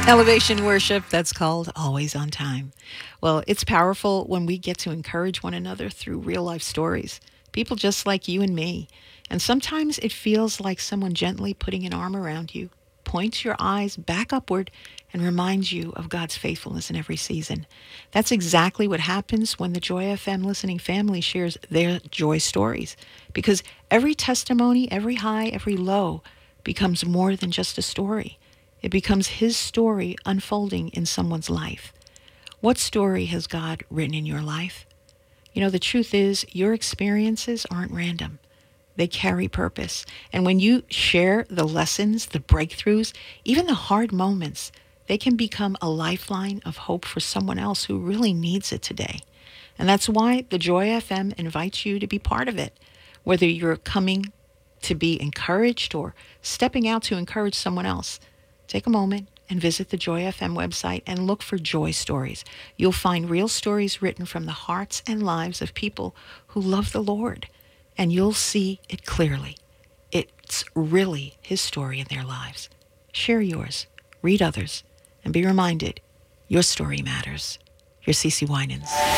Elevation worship, that's called Always on Time. Well, it's powerful when we get to encourage one another through real life stories, people just like you and me. And sometimes it feels like someone gently putting an arm around you, points your eyes back upward, and reminds you of God's faithfulness in every season. That's exactly what happens when the Joy FM listening family shares their joy stories. Because every testimony, every high, every low becomes more than just a story. It becomes His story unfolding in someone's life. What story has God written in your life? You know, the truth is, your experiences aren't random. They carry purpose. And when you share the lessons, the breakthroughs, even the hard moments, they can become a lifeline of hope for someone else who really needs it today. And that's why the Joy FM invites you to be part of it. Whether you're coming to be encouraged or stepping out to encourage someone else, take a moment and visit the Joy FM website and look for joy stories. You'll find real stories written from the hearts and lives of people who love the Lord, and you'll see it clearly. It's really His story in their lives. Share yours, read others, and be reminded your story matters. You're Cece Winans.